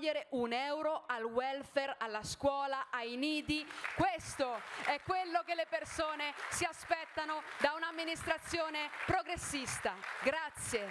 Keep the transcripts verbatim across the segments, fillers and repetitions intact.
togliere un euro al welfare, alla scuola, ai nidi. Questo è quello che le persone si aspettano da un'amministrazione progressista. Grazie.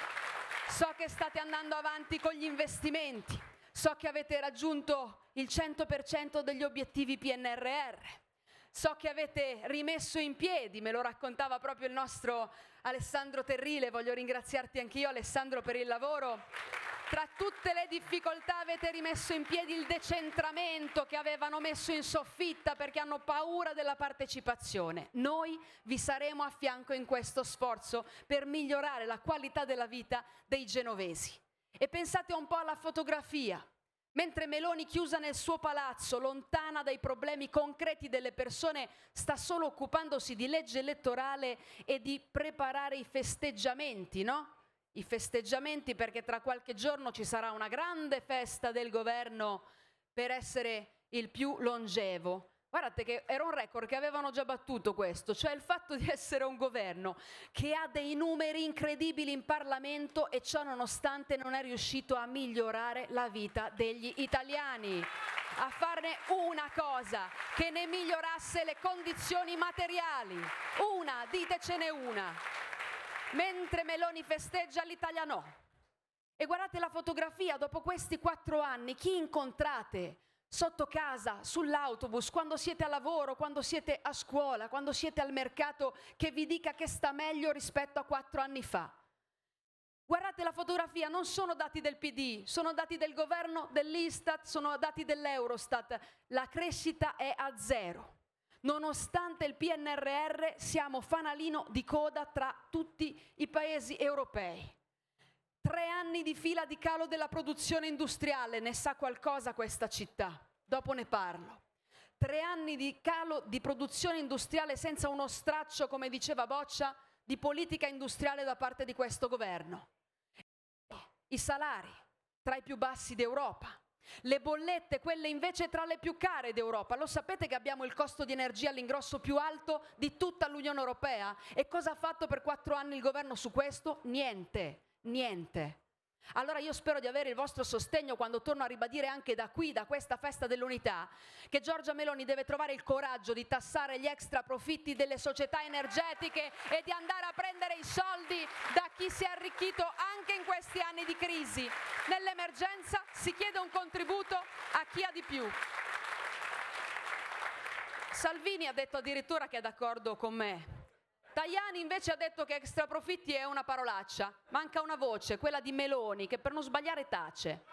So che state andando avanti con gli investimenti. So che avete raggiunto il cento per cento degli obiettivi P N R R. So che avete rimesso in piedi, me lo raccontava proprio il nostro Alessandro Terrile, voglio ringraziarti anch'io Alessandro per il lavoro. Tra tutte le difficoltà avete rimesso in piedi il decentramento che avevano messo in soffitta perché hanno paura della partecipazione. Noi vi saremo a fianco in questo sforzo per migliorare la qualità della vita dei genovesi. E pensate un po' alla fotografia. Mentre Meloni, chiusa nel suo palazzo, lontana dai problemi concreti delle persone, sta solo occupandosi di legge elettorale e di preparare i festeggiamenti, no? I festeggiamenti perché tra qualche giorno ci sarà una grande festa del governo per essere il più longevo. Guardate che era un record che avevano già battuto questo, cioè il fatto di essere un governo che ha dei numeri incredibili in Parlamento e ciò nonostante non è riuscito a migliorare la vita degli italiani, a farne una cosa che ne migliorasse le condizioni materiali. Una, ditecene una. Mentre Meloni festeggia, l'Italia no. E guardate la fotografia, dopo questi quattro anni, chi incontrate? Sotto casa, sull'autobus, quando siete a lavoro, quando siete a scuola, quando siete al mercato, che vi dica che sta meglio rispetto a quattro anni fa. Guardate la fotografia, non sono dati del P D, sono dati del governo, dell'Istat, sono dati dell'Eurostat. La crescita è a zero. Nonostante il P N R R siamo fanalino di coda tra tutti i paesi europei. Tre anni di fila di calo della produzione industriale, ne sa qualcosa questa città, dopo ne parlo. Tre anni di calo di produzione industriale senza uno straccio, come diceva Boccia, di politica industriale da parte di questo governo. I salari, tra i più bassi d'Europa. Le bollette, quelle invece tra le più care d'Europa. Lo sapete che abbiamo il costo di energia all'ingrosso più alto di tutta l'Unione Europea? E cosa ha fatto per quattro anni il governo su questo? Niente. Niente. Allora io spero di avere il vostro sostegno quando torno a ribadire anche da qui, da questa festa dell'unità, che Giorgia Meloni deve trovare il coraggio di tassare gli extra profitti delle società energetiche e di andare a prendere i soldi da chi si è arricchito anche in questi anni di crisi. Nell'emergenza si chiede un contributo a chi ha di più. Salvini ha detto addirittura che è d'accordo con me. Tajani invece ha detto che extra profitti è una parolaccia. Manca una voce, quella di Meloni, che per non sbagliare tace.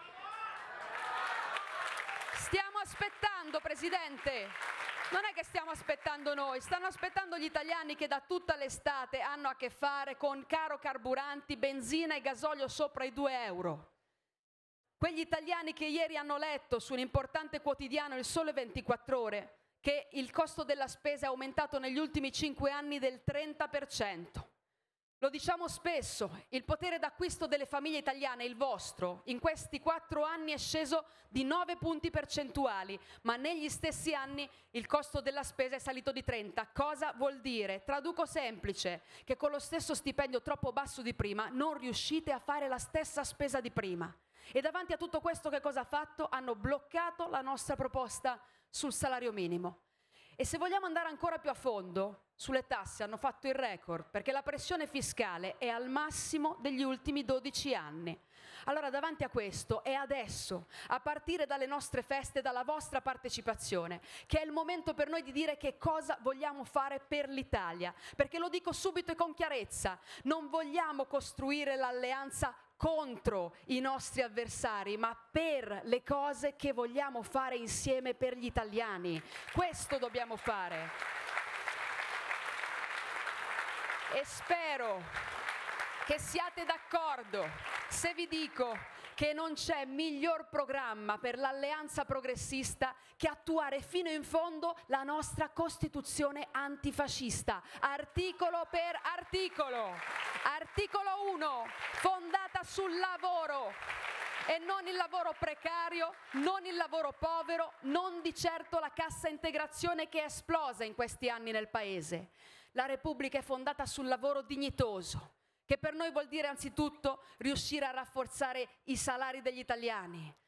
Stiamo aspettando, Presidente. Non è che stiamo aspettando noi, stanno aspettando gli italiani che da tutta l'estate hanno a che fare con caro carburanti, benzina e gasolio sopra i due euro. Quegli italiani che ieri hanno letto su un importante quotidiano, Il Sole ventiquattro Ore, che il costo della spesa è aumentato negli ultimi cinque anni del trenta per cento. Lo diciamo spesso, il potere d'acquisto delle famiglie italiane, il vostro, in questi quattro anni è sceso di nove punti percentuali, ma negli stessi anni il costo della spesa è salito di trenta. Cosa vuol dire? Traduco semplice, che con lo stesso stipendio troppo basso di prima non riuscite a fare la stessa spesa di prima. E davanti a tutto questo che cosa ha fatto? Hanno bloccato la nostra proposta sul salario minimo. E se vogliamo andare ancora più a fondo, sulle tasse hanno fatto il record, perché la pressione fiscale è al massimo degli ultimi dodici anni. Allora davanti a questo è adesso, a partire dalle nostre feste, dalla vostra partecipazione, che è il momento per noi di dire che cosa vogliamo fare per l'Italia. Perché lo dico subito e con chiarezza, non vogliamo costruire l'alleanza contro i nostri avversari, ma per le cose che vogliamo fare insieme per gli italiani. Questo dobbiamo fare. E spero che siate d'accordo se vi dico che non c'è miglior programma per l'alleanza progressista che attuare fino in fondo la nostra Costituzione antifascista, articolo per articolo. Articolo uno, fondata sul lavoro e non il lavoro precario, non il lavoro povero, non di certo la cassa integrazione che è esplosa in questi anni nel Paese. La Repubblica è fondata sul lavoro dignitoso, che per noi vuol dire anzitutto riuscire a rafforzare i salari degli italiani,